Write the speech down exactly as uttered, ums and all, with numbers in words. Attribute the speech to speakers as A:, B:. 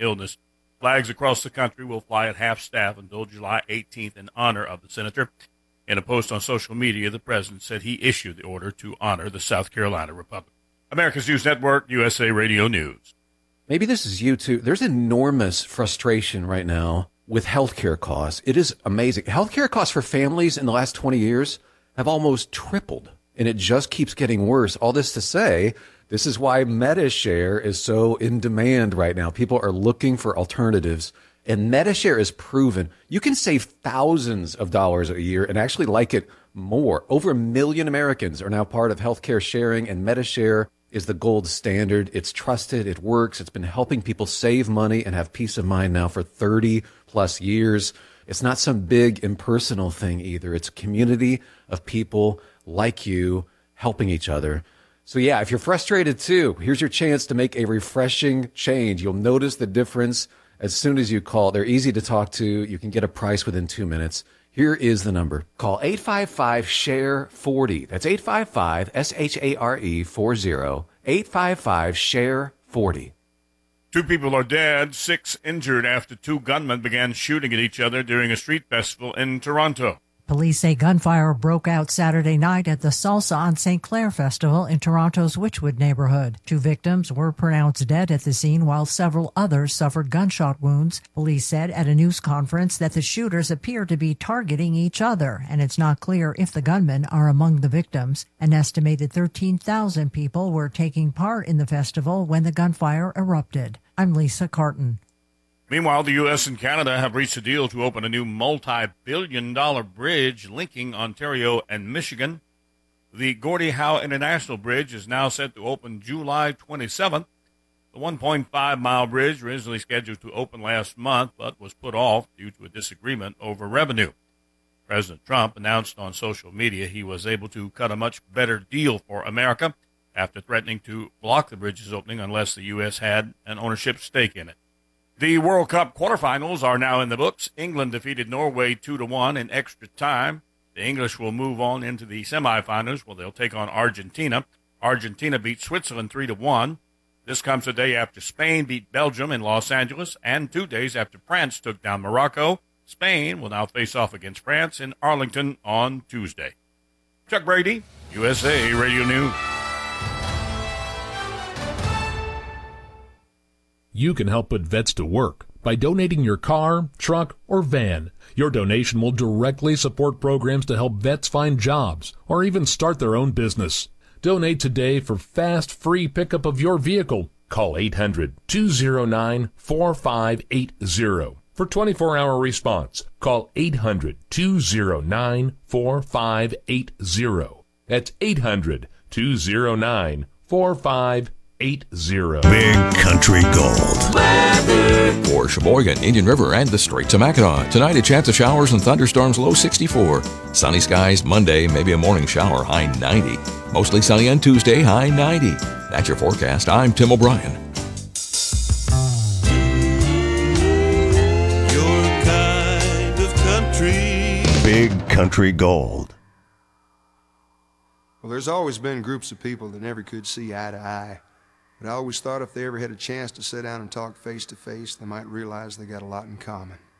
A: illness. Flags across the country will fly at half-staff until July eighteenth in honor of the senator. In a post on social media, the president said he issued the order to honor the South Carolina Republic. America's News Network, U S A Radio News.
B: Maybe this is you, too. There's enormous frustration right now with healthcare costs. It is amazing. Healthcare costs for families in the last twenty years have almost tripled, and it just keeps getting worse. All this to say, this is why MediShare is so in demand right now. People are looking for alternatives, and MediShare is proven. You can save thousands of dollars a year and actually like it more. Over a million Americans are now part of healthcare sharing, and MediShare is the gold standard. It's trusted. It works. It's been helping people save money and have peace of mind now for thirty plus years. It's not some big impersonal thing either. It's a community of people like you helping each other. So yeah, if you're frustrated too, here's your chance to make a refreshing change. You'll notice the difference as soon as you call. They're easy to talk to. You can get a price within two minutes. Here is the number. Call eight five five, S H A R E, forty. That's eight five five, S H A R E, forty. eight five five, S H A R E, forty.
A: Two people are dead, six injured after two gunmen began shooting at each other during a street festival in Toronto.
C: Police say gunfire broke out Saturday night at the Salsa on Saint Clair Festival in Toronto's Witchwood neighborhood. Two victims were pronounced dead at the scene while several others suffered gunshot wounds. Police said at a news conference that the shooters appear to be targeting each other, and it's not clear if the gunmen are among the victims. An estimated thirteen thousand people were taking part in the festival when the gunfire erupted. I'm Lisa Carton.
A: Meanwhile, the U S and Canada have reached a deal to open a new multi-billion dollar bridge linking Ontario and Michigan. The Gordie Howe International Bridge is now set to open July twenty-seventh. The one point five mile bridge, originally scheduled to open last month, but was put off due to a disagreement over revenue. President Trump announced on social media he was able to cut a much better deal for America after threatening to block the bridge's opening unless the U S had an ownership stake in it. The World Cup quarterfinals are now in the books. England defeated Norway two to one in extra time. The English will move on into the semifinals where they'll take on Argentina. Argentina beat Switzerland three to one. This comes a day after Spain beat Belgium in Los Angeles and two days after France took down Morocco. Spain will now face off against France in Arlington on Tuesday. Chuck Brady, U S A Radio News.
D: You can help put vets to work by donating your car, truck, or van. Your donation will directly support programs to help vets find jobs or even start their own business. Donate today for fast, free pickup of your vehicle. Call eight hundred, two oh nine, four five eight oh for twenty-four hour response. Call eight hundred, two oh nine, four five eight oh. That's eight hundred, two oh nine, four five eight oh. Eight zero.
E: Big Country Gold.
F: Weather. For Sheboygan, Indian River, and the Straits of Mackinac. Tonight, a chance of showers and thunderstorms, low sixty-four. Sunny skies Monday, maybe a morning shower, high ninety. Mostly sunny on Tuesday, high ninety. That's your forecast. I'm Tim O'Brien.
E: Your kind of country. Big Country Gold.
G: Well, there's always been groups of people that never could see eye to eye. But I always thought if they ever had a chance to sit down and talk face to face, they might realize they got a lot in common.